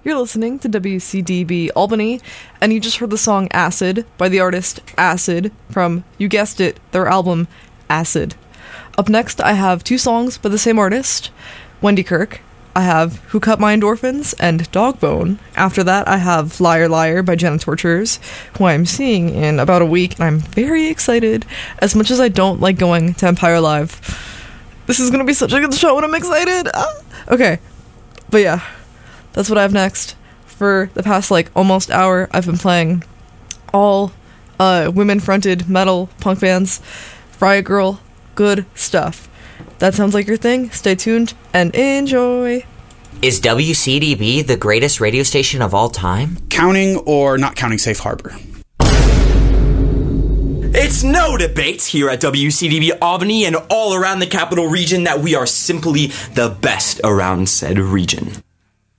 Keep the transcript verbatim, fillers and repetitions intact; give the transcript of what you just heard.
You're listening to W C D B Albany, and you just heard the song Acid by the artist Acid from, you guessed it, their album Acid. Up next, I have two songs by the same artist, Wendy Kirk. I have Who Cut My Endorphins and Dogbone. After that, I have Liar Liar by Jenna Tortures, who I'm seeing in about a week, and I'm very excited. As much as I don't like going to Empire Live, this is going to be such a good show, and I'm excited. Ah. Okay, but yeah, that's what I have next. For the past, like, almost hour, I've been playing all uh, women-fronted metal punk bands. Riot Girl, good stuff. That sounds like your thing. Stay tuned and enjoy. Is W C D B the greatest radio station of all time? Counting or not counting Safe Harbor? It's no debate here at W C D B Albany and all around the capital region that we are simply the best around said region.